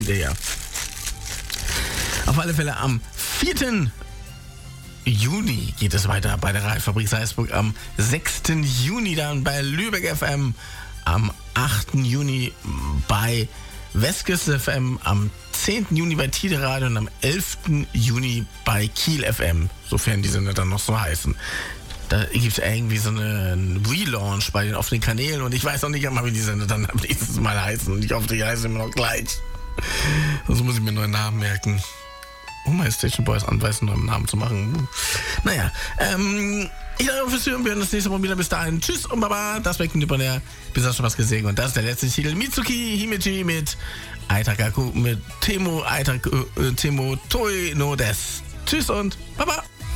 ihr ja. Auf alle Fälle am 4. Juni geht es weiter bei der Radiofabrik Salzburg. Am 6. Juni dann bei Lübeck FM. Am 8. Juni bei Westküste FM. Am 10. Juni bei Tide Radio und am 11. Juni bei Kiel FM. Sofern die Sender dann noch so heißen. Da gibt es irgendwie so einen Relaunch bei den offenen Kanälen und ich weiß auch nicht einmal, wie die Sender dann am nächsten Mal heißen. Und ich hoffe, die heißen immer noch gleich. Sonst muss ich mir einen neuen Namen merken. My Station Boys anweisen, einen neuen Namen zu machen. Naja, ich danke fürs Hören. Wir hören das nächste Mal wieder. Bis dahin. Tschüss und Baba. Das Becken über der Bis schon was gesehen. Und das ist der letzte Titel. Mitsuki Himeji mit Aitakaku mit Temo Toi no Des. Tschüss und Baba.